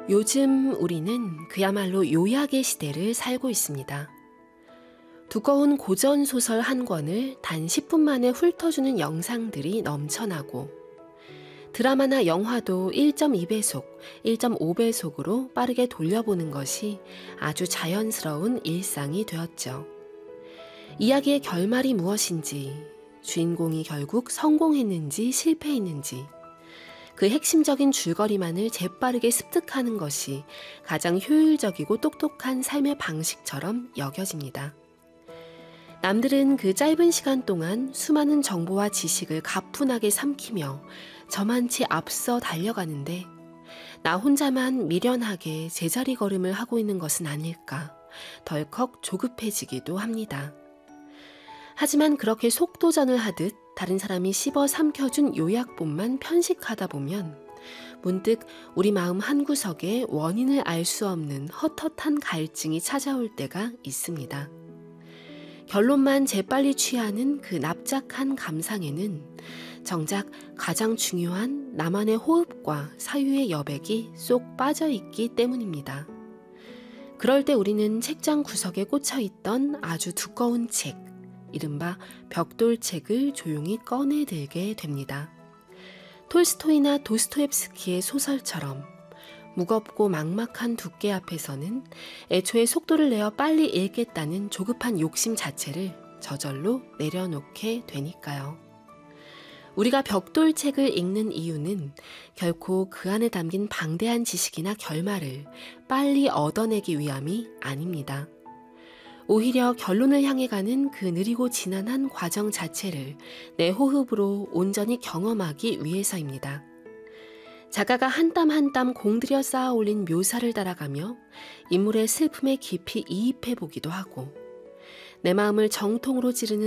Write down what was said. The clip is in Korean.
요즘 우리는 그야말로 요약의 시대를 살고 있습니다. 두꺼운 고전 소설 한 권을 단 10분 만에 훑어주는 영상들이 넘쳐나고 드라마나 영화도 1.2배속, 1.5배속으로 빠르게 돌려보는 것이 아주 자연스러운 일상이 되었죠. 이야기의 결말이 무엇인지, 주인공이 결국 성공했는지 실패했는지, 그 핵심적인 줄거리만을 재빠르게 습득하는 것이 가장 효율적이고 똑똑한 삶의 방식처럼 여겨집니다. 남들은 그 짧은 시간 동안 수많은 정보와 지식을 가뿐하게 삼키며 저만치 앞서 달려가는데 나 혼자만 미련하게 제자리 걸음을 하고 있는 것은 아닐까 덜컥 조급해지기도 합니다. 하지만 그렇게 속도전을 하듯 다른 사람이 씹어 삼켜준 요약본만 편식하다 보면 문득 우리 마음 한구석에 원인을 알 수 없는 헛헛한 갈증이 찾아올 때가 있습니다. 결론만 재빨리 취하는 그 납작한 감상에는 정작 가장 중요한 나만의 호흡과 사유의 여백이 쏙 빠져있기 때문입니다. 그럴 때 우리는 책장 구석에 꽂혀있던 아주 두꺼운 책, 이른바 벽돌책을 조용히 꺼내들게 됩니다. 톨스토이나 도스토옙스키의 소설처럼 무겁고 막막한 두께 앞에서는 애초에 속도를 내어 빨리 읽겠다는 조급한 욕심 자체를 저절로 내려놓게 되니까요. 우리가 벽돌책을 읽는 이유는 결코 그 안에 담긴 방대한 지식이나 결말을 빨리 얻어내기 위함이 아닙니다. 오히려 결론을 향해 가는 그 느리고 지난한 과정 자체를 내 호흡으로 온전히 경험하기 위해서입니다. 작가가 한 땀 한 땀 공들여 쌓아 올린 묘사를 따라가며 인물의 슬픔에 깊이 이입해 보기도 하고 내 마음을 정통으로 찌르는